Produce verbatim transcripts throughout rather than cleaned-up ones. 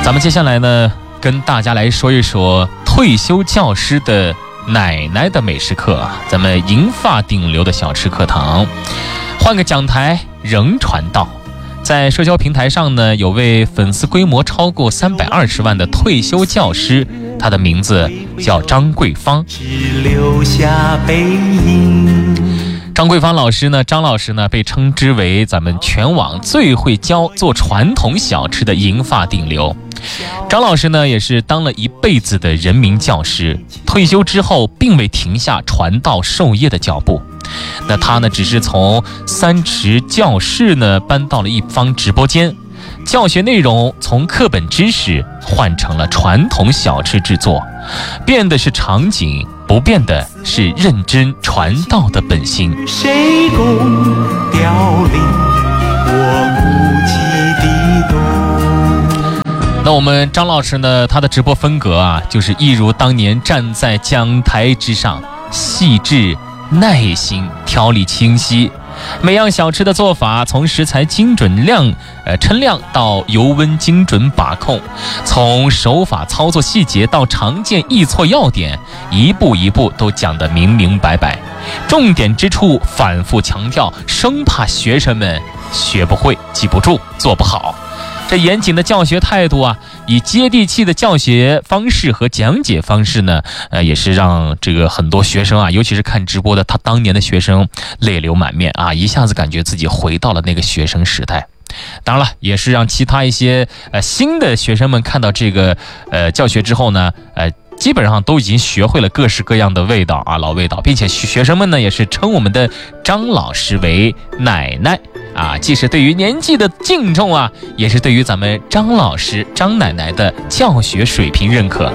咱们接下来呢，跟大家来说一说退休教师的奶奶的美食课啊，咱们银发顶流的小吃课堂，换个讲台仍传道。在社交平台上呢，有位粉丝规模超过三百二十万的退休教师，他的名字叫张桂芳。 只留下背影。 张桂芳老师呢，张老师呢，被称之为咱们全网最会教做传统小吃的银发顶流。张老师呢，也是当了一辈子的人民教师，退休之后并未停下传道授业的脚步。那他呢，只是从三池教室呢搬到了一方直播间，教学内容从课本知识换成了传统小吃制作，变的是场景，不变的是认真传道的本心。 谁共凋零，我孤寂地动。 那我们张老师呢，他的直播风格啊，就是一如当年站在讲台之上，细致耐心，条理清晰。每样小吃的做法，从食材精准量呃称量到油温精准把控，从手法操作细节到常见易错要点，一步一步都讲得明明白白，重点之处反复强调，生怕学生们学不会、记不住、做不好。这严谨的教学态度啊，以接地气的教学方式和讲解方式呢，呃，也是让这个很多学生啊，尤其是看直播的他当年的学生泪流满面啊，一下子感觉自己回到了那个学生时代。当然了，也是让其他一些呃新的学生们看到这个呃教学之后呢，呃。基本上都已经学会了各式各样的味道啊，老味道，并且学生们呢也是称我们的张老师为奶奶啊，既是对于年纪的敬重啊，也是对于咱们张老师、张奶奶的教学水平认可。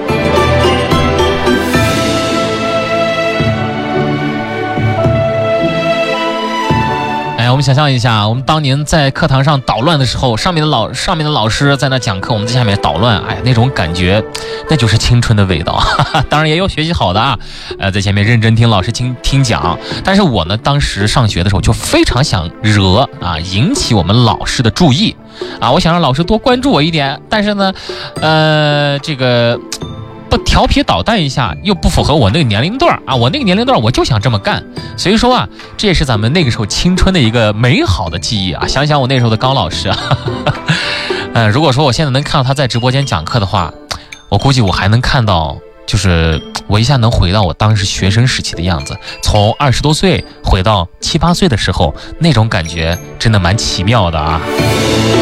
哎，我们想象一下，我们当年在课堂上捣乱的时候，上面的老上面的老师在那讲课，我们在下面捣乱，哎，那种感觉，那就是青春的味道。当然也有学习好的啊，呃，在前面认真听老师听听讲。但是我呢，当时上学的时候就非常想惹啊，引起我们老师的注意啊，我想让老师多关注我一点。但是呢，呃，这个。不调皮捣蛋一下又不符合我那个年龄段啊，我那个年龄段我就想这么干，所以说啊，这也是咱们那个时候青春的一个美好的记忆啊。想想我那时候的高老师啊，呃，如果说我现在能看到他在直播间讲课的话，我估计我还能看到，就是我一下能回到我当时学生时期的样子，从二十多岁回到七八岁的时候，那种感觉真的蛮奇妙的啊。